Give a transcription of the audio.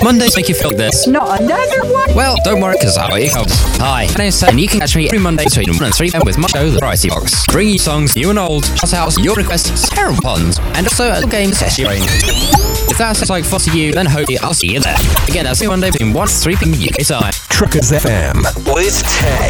Mondays make you feel this. Not another one? Well, don't worry, because I'll wake up. Hi, my name's Sam, and you can catch me every Monday between 1 and 3 p.m. with my show, The Variety Box. Bringing you songs, new and old, shout-outs, your requests, terrible puns, and also a little game to test your brain. If that sounds like fun to you, then hopefully I'll see you there. Again, that's every Monday between 1 and 3 p.m. UK time. Truckers FM with Ted.